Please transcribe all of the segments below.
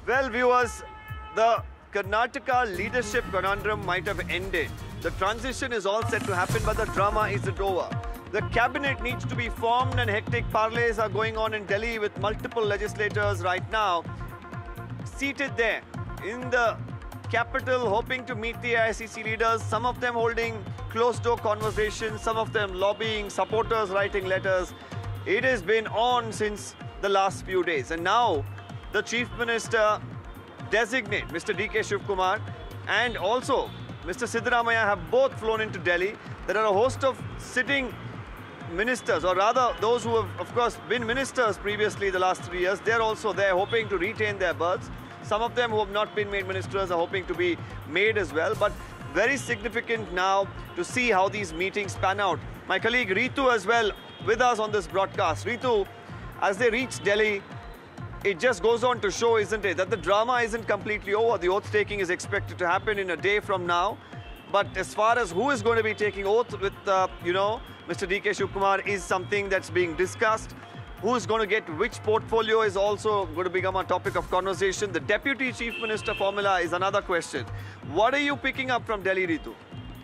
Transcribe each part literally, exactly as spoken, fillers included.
Well, viewers, the Karnataka leadership conundrum might have ended. The transition is all set to happen, but the drama isn't over. The cabinet needs to be formed and hectic parleys are going on in Delhi with multiple legislators right now seated there in the capital, hoping to meet the A I C C leaders, some of them holding closed-door conversations, some of them lobbying, supporters writing letters. It has been on since the last few days. And now the Chief Minister designate, Mister D K Shivakumar, and also Mister Siddaramaiah have both flown into Delhi. There are a host of sitting ministers, or rather those who have, of course, been ministers previously the last three years. They're also there hoping to retain their berths. Some of them who have not been made ministers are hoping to be made as well. But very significant now to see how these meetings pan out. My colleague Ritu as well with us on this broadcast. Ritu, as they reach Delhi, it just goes on to show, isn't it, that the drama isn't completely over. The oath taking is expected to happen in a day from now. But as far as who is going to be taking oath with, uh, you know, Mister D K Shivakumar is something that's being discussed. Who is going to get which portfolio is also going to become a topic of conversation. The Deputy Chief Minister formula is another question. What are you picking up from Delhi, Ritu?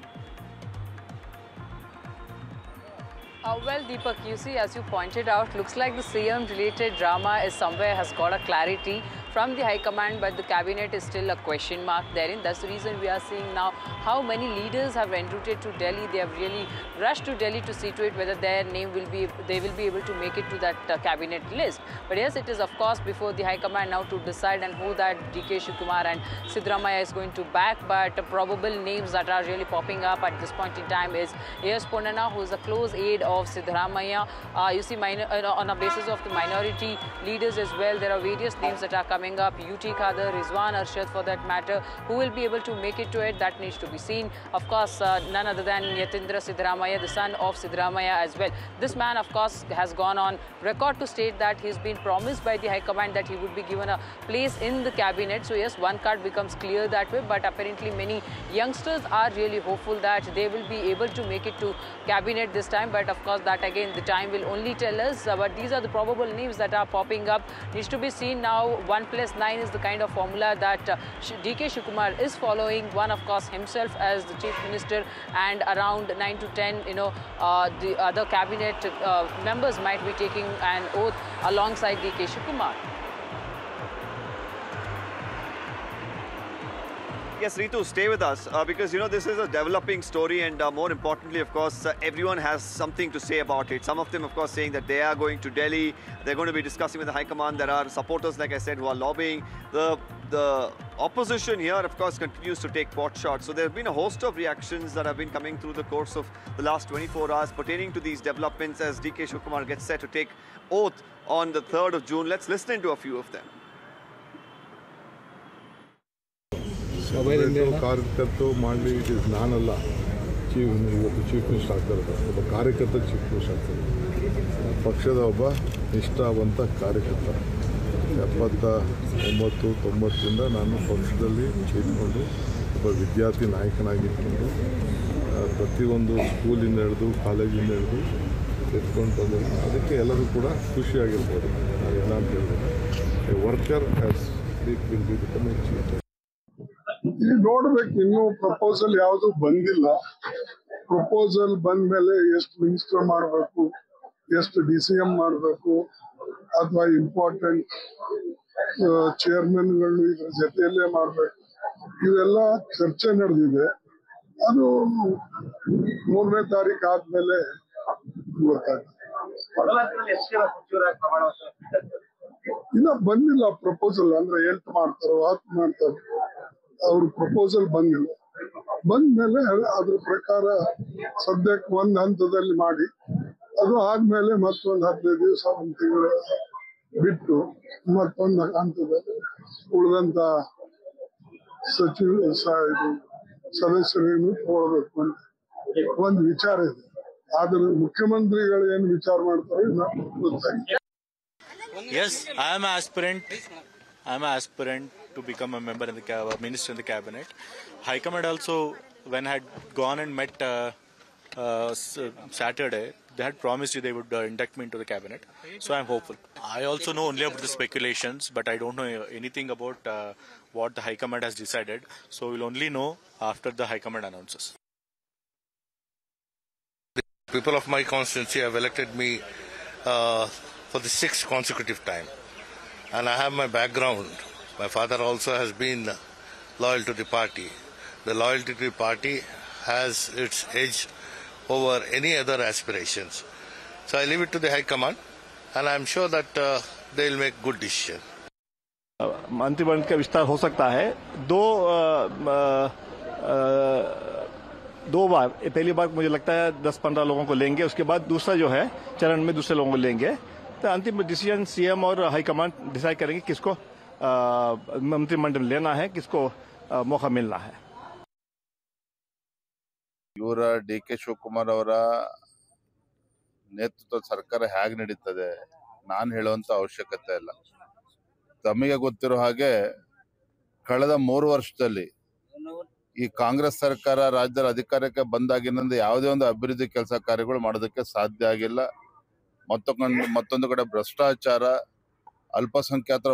Uh, well, Deepak, you see, as you pointed out, looks like the C M-related drama is somewhere has got a clarity from the High Command, but the cabinet is still a question mark therein. That's the reason we are seeing now how many leaders have en route to Delhi. They have really rushed to Delhi to see to it whether their name will be, they will be able to make it to that uh, cabinet list. But yes, it is of course before the High Command now to decide and who that D K Shivakumar and Siddaramaiah is going to back. But uh, probable names that are really popping up at this point in time is A S Ponnanna, who is a close aide of Siddaramaiah. Uh, you see, minor, uh, on a basis of the minority leaders as well, there are various names that are coming up. U T Khadr, Rizwan Arshad for that matter. Who will be able to make it to it? That needs to be seen. Of course, uh, none other than Yatindra Siddaramaiah, the son of Siddaramaiah as well. This man, of course, has gone on record to state that he's been promised by the High Command that he would be given a place in the cabinet. So yes, one card becomes clear that way. But apparently many youngsters are really hopeful that they will be able to make it to cabinet this time. But of course, that again, the time will only tell us. Uh, but these are the probable names that are popping up. Needs to be seen now. One plus nine is the kind of formula that uh, D K Shivakumar is following. One, of course, himself as the Chief Minister, and around nine to ten, you know, uh, the other cabinet uh, members might be taking an oath alongside D K Shivakumar. Yes, Ritu, stay with us uh, because, you know, this is a developing story, and uh, more importantly, of course, uh, everyone has something to say about it. Some of them, of course, saying that they are going to Delhi. They're going to be discussing with the High Command. There are supporters, like I said, who are lobbying. The, the opposition here, of course, continues to take pot shots. So there have been a host of reactions that have been coming through the course of the last twenty-four hours pertaining to these developments as D K Shivakumar gets set to take oath on the third of June. Let's listen into a few of them. ಕಾರ್ಯಕರ್ತರು ಮಾಡಲಿ, it is ನಾನಲ್ಲ chief ಇವತ್ತು chief minister ಆಗ್ತಾರೆ. ಒಬ್ಬ ಕಾರ್ಯಕರ್ತ chief minister ಆಗ್ತಾರೆ. ಪಕ್ಷದ ಒಬ್ಬ ನಿಷ್ಠಾವಂತ ಕಾರ್ಯಕರ್ತ. ಎಪ್ಪತ್ತ ಒಂಬತ್ತು ತೊಂಬತ್ತರಿಂದ ನಾನು ಪಕ್ಷದಲ್ಲಿ ಇದ್ಕೊಂಡು ಒಬ್ಬ ವಿದ್ಯಾರ್ಥಿ ನಾಯಕನಾಗಿದ್ಕೊಂಡು ಪ್ರತಿಯೊಂದು ಸ್ಕೂಲಿಂದ ಹಿಡಿದು ಕಾಲೇಜಿಂದ ಹಿಡಿದು ಎತ್ಕೊಂಡು ಬಂದಿಲ್ಲ. ಅದಕ್ಕೆ ಎಲ್ಲರೂ ಕೂಡ ಖುಷಿಯಾಗಿರ್ಬೋದು. ನಾವೆಲ್ಲ ಅಂತ ಹೇಳ್ಬೋದು worker has will be become A chief. ಈಗ ನೋಡ್ಬೇಕು, ಇನ್ನೂ ಪ್ರಪೋಸಲ್ ಯಾವುದು ಬಂದಿಲ್ಲ. ಪ್ರಪೋಸಲ್ ಬಂದ ಮೇಲೆ ಎಷ್ಟು ಮಿನಿಸ್ಟರ್ ಮಾಡಬೇಕು, ಎಷ್ಟು ಡಿ ಸಿ ಎಂ ಮಾಡಬೇಕು, ಅಥವಾ ಇಂಪಾರ್ಟೆಂಟ್ ಚೇರ್ಮನ್ಗಳು ಇದ್ರ ಜೊತೆಯಲ್ಲೇ ಮಾಡಬೇಕು, ಇವೆಲ್ಲ ಚರ್ಚೆ ನಡೆದಿದೆ. ಅದು ಮೂರನೇ ತಾರೀಕು ಆದ್ಮೇಲೆ ಗೊತ್ತಾಗ್ತದೆ. ಇನ್ನ ಬಂದಿಲ್ಲ ಪ್ರಪೋಸಲ್. ಅಂದ್ರೆ ಎಂಟು ಮಾಡ್ತಾರೋ ಹತ್ತು ಮಾಡ್ತಾರೋ, ಅವ್ರ ಪ್ರಪೋಸಲ್ ಬಂದಿಲ್ಲ. ಬಂದ್ಮೇಲೆ ಅದ್ರ ಪ್ರಕಾರ ಸದ್ಯಕ್ಕೆ ಒಂದ್ ಹಂತದಲ್ಲಿ ಮಾಡಿ, ಅದು ಆದ್ಮೇಲೆ ಮತ್ತೊಂದು ಹದಿನೈದು ದಿವಸ ಒಂದು ತಿಂಗಳು ಬಿಟ್ಟು ಮತ್ತೊಂದು ಹಂತದಲ್ಲಿ ಉಳಿದಂತ ಸಚಿವ ಸದಸ್ಯರೇನು ತಗೊಳ್ಬೇಕು ಅಂತ ಒಂದು ವಿಚಾರ ಇದೆ. ಆದ್ರೆ ಮುಖ್ಯಮಂತ್ರಿಗಳು ಏನು ವಿಚಾರ ಮಾಡ್ತಾರೆ ಗೊತ್ತಾಗಿದೆ. Yes, I am an aspirant. I am an aspirant to become a member in the cabinet, minister in the cabinet. High Command also, when I had gone and met uh, uh, s- Saturday, they had promised you they would uh, induct me into the cabinet. So I'm hopeful. I also know only about the speculations, but I don't know anything about uh, what the High Command has decided. So we'll only know after the High Command announces. People of my constituency have elected me uh, for the sixth consecutive time. And I have my background. My father also has been loyal to the party. The loyalty to the party has its edge over any other aspirations. So I leave it to the High Command, and I'm sure that uh, they'll make good decision. मंत्रिमंडल का विस्तार हो सकता है दो आ, आ, दो बार। पहली बार मुझे लगता है दस पंद्रह लोगों को लेंगे, उसके बाद दूसरा जो है चरण में दूसरे लोगों को लेंगे। तो अंतिम डिसीजन सीएम और हाईकमांड डिसाइड करेंगे किसको मंत्रिमंडल लेना है, किसको आ, मौका मिलना है। ಇವರ ಡಿ ಕೆ ಶಿವಕುಮಾರ್ ಅವರ ನೇತೃತ್ವದ ಸರ್ಕಾರ ಹೇಗೆ ನಡೀತದೆ ನಾನು ಹೇಳುವಂತ ಅವಶ್ಯಕತೆ ಇಲ್ಲ. ತಮಗೆ ಗೊತ್ತಿರೋ ಹಾಗೆ ಕಳೆದ ಮೂರು ವರ್ಷದಲ್ಲಿ ಈ ಕಾಂಗ್ರೆಸ್ ಸರ್ಕಾರ ರಾಜ್ಯದ ಅಧಿಕಾರಕ್ಕೆ ಬಂದಾಗಿನಿಂದ ಯಾವುದೇ ಒಂದು ಅಭಿವೃದ್ಧಿ ಕೆಲಸ ಕಾರ್ಯಗಳು ಮಾಡೋದಕ್ಕೆ ಸಾಧ್ಯ ಆಗಿಲ್ಲ. ಮತ್ತೊಂದು ಮತ್ತೊಂದು ಕಡೆ ಭ್ರಷ್ಟಾಚಾರ, ಅಲ್ಪಸಂಖ್ಯಾತರ